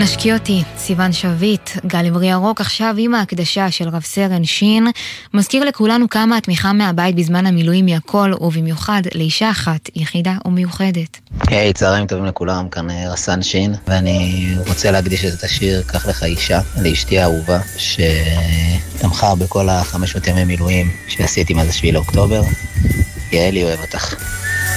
נשקי אותי, סיוון שביט, גל עברי ירוק, עכשיו עם ההקדשה של רב סרן שין, מזכיר לכולנו כמה התמיכה מהבית בזמן המילואים היא הכל, ובמיוחד לאישה אחת, יחידה ומיוחדת. היי, צהריים טובים לכולם, כאן רס"ן שין, ואני רוצה להקדיש את השיר "קח לך אישה", לאשתי האהובה, שתמכה בכל 500 ימי מילואים שעשיתי מאז 7 לאוקטובר. יעלי, אוהב אותך.